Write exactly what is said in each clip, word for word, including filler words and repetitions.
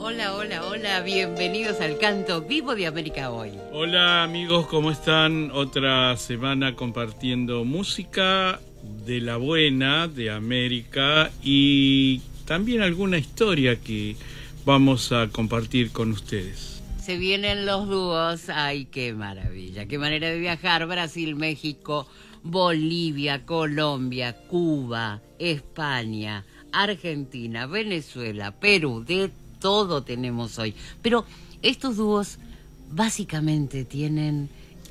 Hola, hola, hola, bienvenidos al Canto Vivo de América Hoy. Hola amigos, ¿cómo están? Otra semana compartiendo música de la buena de América y también alguna historia que vamos a compartir con ustedes. Se vienen los dúos, ay, qué maravilla, qué manera de viajar. Brasil, México, Bolivia, Colombia, Cuba, España, Argentina, Venezuela, Perú, de todo tenemos hoy. Pero estos dúos básicamente tienen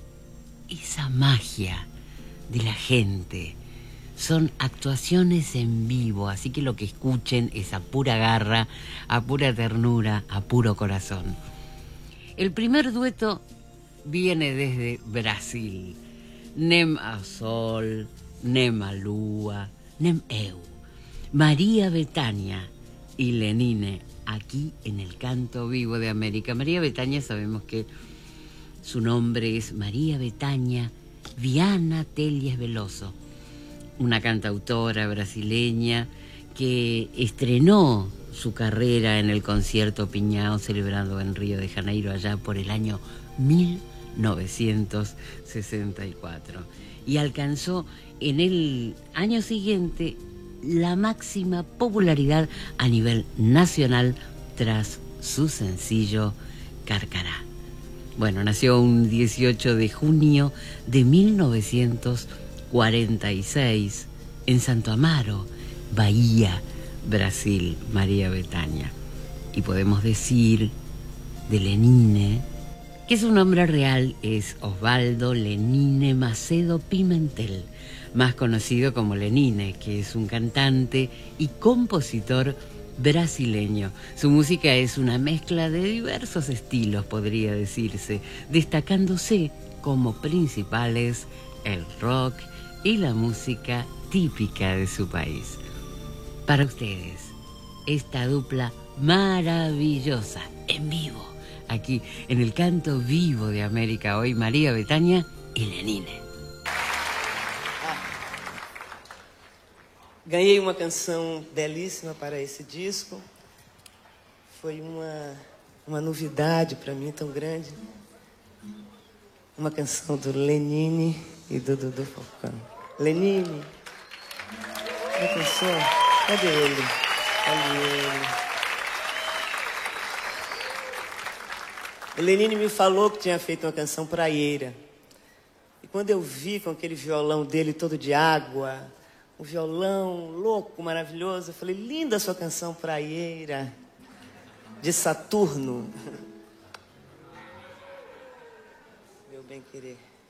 esa magia de la gente. Son actuaciones en vivo, así que lo que escuchen es a pura garra, a pura ternura, a puro corazón. El primer dueto viene desde Brasil. Nem a Sol, Nem a Lua, Nem Eu. María Bethânia y Lenine, aquí en el Canto Vivo de América. María Bethânia, sabemos que su nombre es María Bethânia Viana Telles Veloso, una cantautora brasileña que estrenó su carrera en el concierto Piñao celebrado en Río de Janeiro allá por el año mil novecientos sesenta y cuatro y alcanzó en el año siguiente la máxima popularidad a nivel nacional tras su sencillo Carcará. Bueno, nació un dieciocho de junio de mil novecientos cuarenta y seis en Santo Amaro, Bahía, Brasil, María Bethânia. Y podemos decir de Lenine que su nombre real es Osvaldo Lenine Macedo Pimentel, más conocido como Lenine, que es un cantante y compositor brasileño. Su música es una mezcla de diversos estilos, podría decirse, destacándose como principales el rock y la música típica de su país. Para ustedes, esta dupla maravillosa, en vivo, aquí en el Canto Vivo de América Hoy, María Bethânia y Lenine. Ganhei uma canção belíssima para esse disco. Foi uma, uma novidade para mim tão grande. Uma canção do Lenine e do Dudu Falcão. Lenine, já pensou? Cadê ele? Cadê ele? O Lenine me falou que tinha feito uma canção praieira. E quando eu vi com aquele violão dele todo de água, um violão louco, maravilhoso, eu falei, linda a sua canção praieira, de Saturno. Meu bem querer.